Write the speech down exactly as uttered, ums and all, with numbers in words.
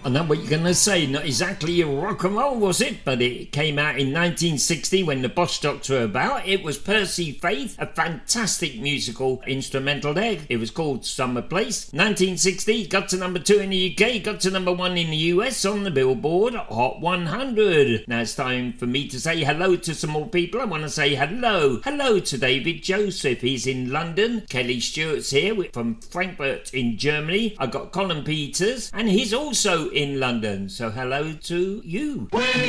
I know what you're going to say, not exactly rock and roll, was it? But it came out in nineteen sixty when the Bostoks were about. It was Percy Faith, a fantastic musical instrumental there. It was called Summer Place. nineteen sixty, got to number two in the U K, got to number one in the U S on the Billboard Hot one hundred. Now it's time for me to say hello to some more people. I want to say hello. Hello to David Joseph. He's in London. Kelly Stewart's here from Frankfurt in Germany. I got Colin Peters, and he's also in London. So hello to you. Where